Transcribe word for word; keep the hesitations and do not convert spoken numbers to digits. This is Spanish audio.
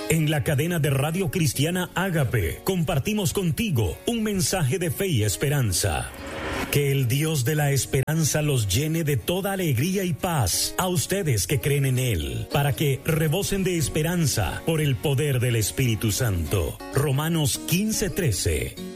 En la cadena de Radio Cristiana Ágape compartimos contigo un mensaje de fe y esperanza. Que el Dios de la esperanza los llene de toda alegría y paz a ustedes que creen en Él, para que rebosen de esperanza por el poder del Espíritu Santo. Romanos quince trece.